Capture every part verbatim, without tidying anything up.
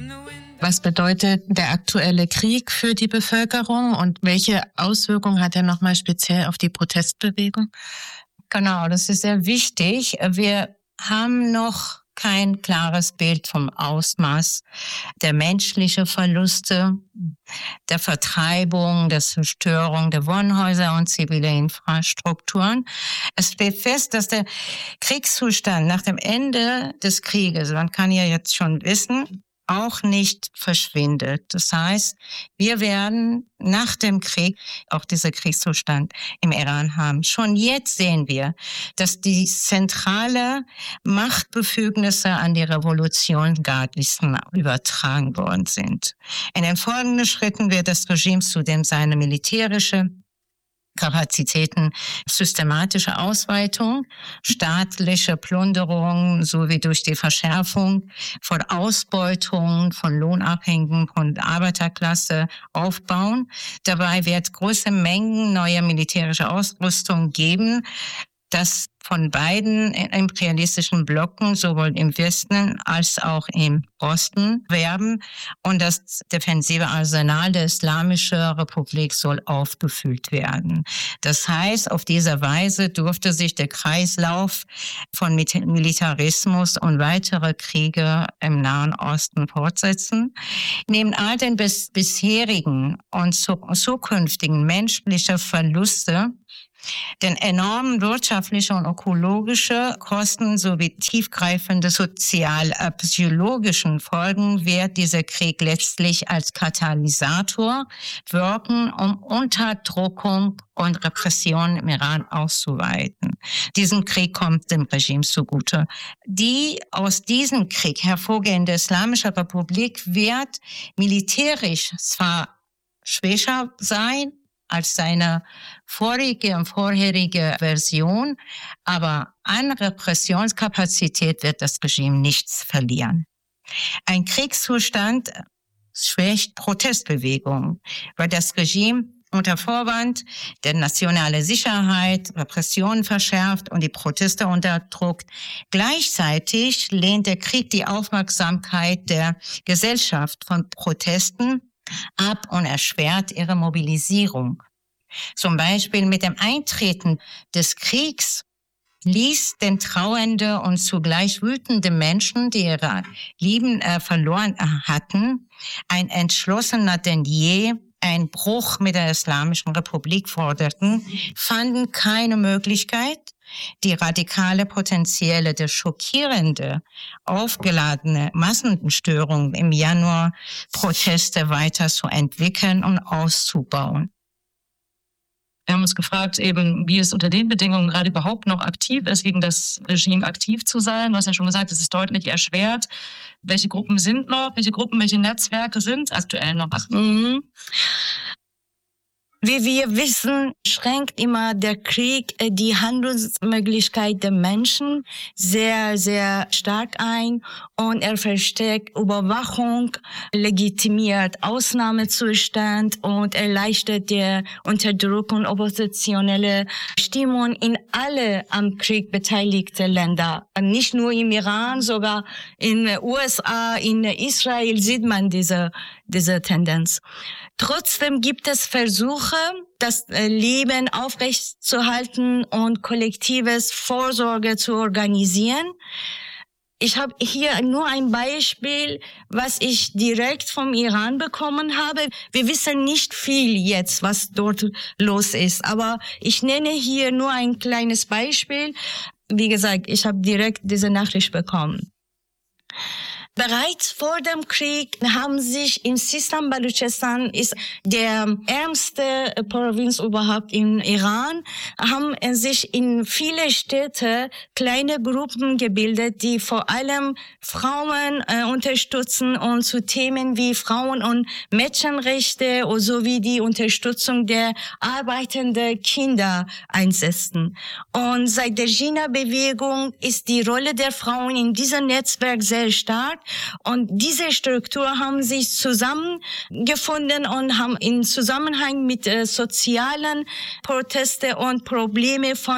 Was bedeutet der aktuelle Krieg für die Bevölkerung und welche Auswirkungen hat er nochmal speziell auf die Protestbewegung? Genau, das ist sehr wichtig. Wir haben noch kein klares Bild vom Ausmaß der menschlichen Verluste, der Vertreibung, der Zerstörung der Wohnhäuser und zivile Infrastrukturen. Es steht fest, dass der Kriegszustand nach dem Ende des Krieges, man kann ja jetzt schon wissen, auch nicht verschwindet. Das heißt, wir werden nach dem Krieg auch diesen Kriegszustand im Iran haben. Schon jetzt sehen wir, dass die zentrale Machtbefugnisse an die Revolutionsgardisten übertragen worden sind. In den folgenden Schritten wird das Regime zudem seine militärische Kapazitäten systematische Ausweitung, staatliche Plünderung sowie durch die Verschärfung von Ausbeutung von Lohnabhängigen von der Arbeiterklasse aufbauen. Dabei wird große Mengen neuer militärischer Ausrüstung geben, das von beiden imperialistischen Blocken, sowohl im Westen als auch im Osten, werben. Und das defensive Arsenal der Islamischen Republik soll aufgefüllt werden. Das heißt, auf diese Weise durfte sich der Kreislauf von Militarismus und weitere Kriege im Nahen Osten fortsetzen. Neben all den bis bisherigen und zukünftigen menschlichen Verluste, den enormen wirtschaftlichen und ökologischen Kosten sowie tiefgreifende sozial-psychologischen Folgen wird dieser Krieg letztlich als Katalysator wirken, um Unterdrückung und Repression im Iran auszuweiten. Diesen Krieg kommt dem Regime zugute. Die aus diesem Krieg hervorgehende Islamische Republik wird militärisch zwar schwächer sein als seine vorige und vorherige Version, aber an Repressionskapazität wird das Regime nichts verlieren. Ein Kriegszustand schwächt Protestbewegung, weil das Regime unter Vorwand der nationalen Sicherheit Repressionen verschärft und die Proteste unterdrückt. Gleichzeitig lehnt der Krieg die Aufmerksamkeit der Gesellschaft von Protesten ab und erschwert ihre Mobilisierung. Zum Beispiel mit dem Eintreten des Kriegs ließ den trauernde und zugleich wütende Menschen, die ihre Lieben äh, verloren hatten, ein entschlossener denn je einen Bruch mit der Islamischen Republik forderten, fanden keine Möglichkeit, die radikale potenzielle, der schockierende, aufgeladene Massenstörung im Januar Proteste weiter zu entwickeln und auszubauen. Wir haben uns gefragt, eben, wie es unter den Bedingungen gerade überhaupt noch aktiv ist, gegen das Regime aktiv zu sein. Du hast ja schon gesagt, es ist deutlich erschwert. Welche Gruppen sind noch, welche Gruppen, welche Netzwerke sind aktuell noch aktiv? Mhm. Wie wir wissen, schränkt immer der Krieg die Handlungsmöglichkeit der Menschen sehr, sehr stark ein und er verstärkt Überwachung, legitimiert Ausnahmezustand und erleichtert die Unterdrückung oppositionelle Stimmung in alle am Krieg beteiligten Länder. Nicht nur im Iran, sogar in den U S A, in Israel sieht man diese, diese Tendenz. Trotzdem gibt es Versuche, das Leben aufrechtzuerhalten und kollektives Vorsorge zu organisieren. Ich habe hier nur ein Beispiel, was ich direkt vom Iran bekommen habe. Wir wissen nicht viel jetzt, was dort los ist, aber ich nenne hier nur ein kleines Beispiel. Wie gesagt, ich habe direkt diese Nachricht bekommen. Bereits vor dem Krieg haben sich in Sistan Baluchistan, ist der ärmste Provinz überhaupt im Iran, haben sich in viele Städte kleine Gruppen gebildet, die vor allem Frauen äh, unterstützen und zu Themen wie Frauen- und Mädchenrechte sowie die Unterstützung der arbeitenden Kinder einsetzen. Und seit der Jina-Bewegung ist die Rolle der Frauen in diesem Netzwerk sehr stark. Und diese Struktur haben sich zusammengefunden und haben in Zusammenhang mit äh, sozialen Proteste und Probleme von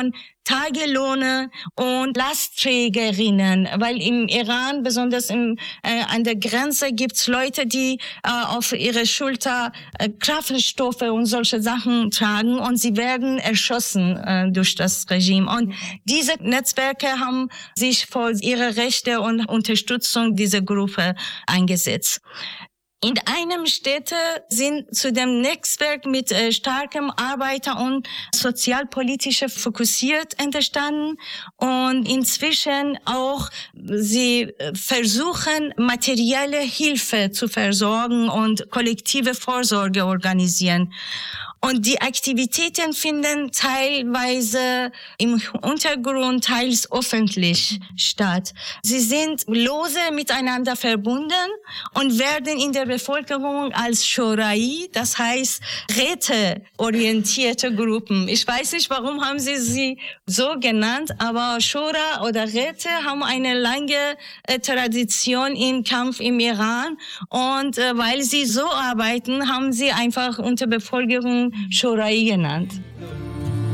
Tagelöhne und Lastträgerinnen, weil im Iran, besonders im, äh, an der Grenze, gibt's Leute, die äh, auf ihre Schulter äh, Kraftstoffe und solche Sachen tragen und sie werden erschossen äh, durch das Regime. Und diese Netzwerke haben sich für ihre Rechte und Unterstützung dieser Gruppe eingesetzt. In einem Städte sind zu dem Netzwerk mit äh, starkem Arbeiter- und sozialpolitische fokussiert entstanden und inzwischen auch sie versuchen, materielle Hilfe zu versorgen und kollektive Vorsorge organisieren. Und die Aktivitäten finden teilweise im Untergrund, teils öffentlich statt. Sie sind lose miteinander verbunden und werden in der Bevölkerung als Shorai, das heißt räteorientierte Gruppen. Ich weiß nicht, warum haben sie sie so genannt, aber Shura oder Räte haben eine lange äh, Tradition im Kampf im Iran. Und äh, weil sie so arbeiten, haben sie einfach unter Bevölkerung Shorai genannt.